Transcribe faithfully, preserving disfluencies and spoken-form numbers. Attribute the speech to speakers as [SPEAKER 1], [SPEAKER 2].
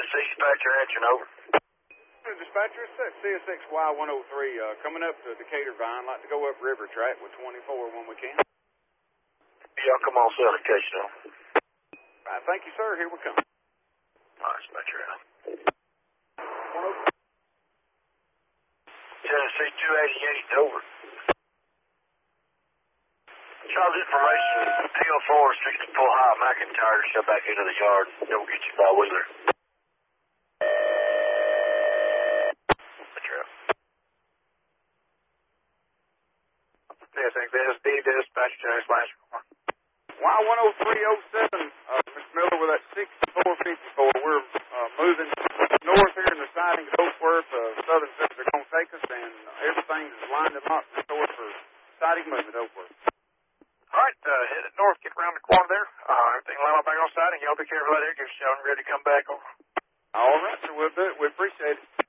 [SPEAKER 1] Tennessee dispatcher answering over.
[SPEAKER 2] Dispatcher, it's C S X Y one oh three, uh, coming up to Decatur Vine. Like to go up River Track with twenty-four when we can.
[SPEAKER 1] Y'all come on, sir, location on.
[SPEAKER 2] All right, thank you, sir. Here we come.
[SPEAKER 1] All right, dispatcher out. Tennessee two eighty-eight, over. Charles information, T O four sixty-four high McIntyre, step back into the yard. Then we'll get you by Wheeler.
[SPEAKER 3] C S X S D dispatch James last call.
[SPEAKER 2] Y one oh three oh seven, uh, Mister Miller, with that sixty-four fifty-four. We're uh, moving north here in the siding at Oakworth. Uh, Southern Centers are going to take us, and everything is lined them up in store for siding movement at Oakworth.
[SPEAKER 3] All right, uh, headed north, get around the corner there. Uh, everything lined up back on siding. Y'all be careful out there. Give us a shout and ready to come back over.
[SPEAKER 2] All right, sir. We'll do it. We appreciate it.